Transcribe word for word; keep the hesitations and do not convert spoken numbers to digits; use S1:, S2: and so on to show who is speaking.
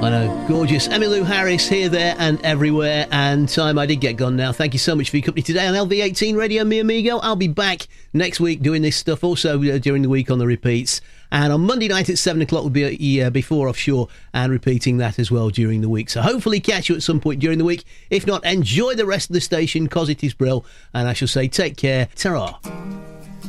S1: I know, gorgeous. Emmylou Harris here, there and everywhere, and time I did get gone now. Thank you so much for your company today on L V eighteen Radio, mi amigo. I'll be back next week doing this stuff also uh, during the week on the repeats, and on Monday night at seven o'clock will be uh, Before Offshore, and repeating that as well during the week. So hopefully catch you at some point during the week. If not, enjoy the rest of the station, cause it is Brill, and I shall say take care. Ta-ra.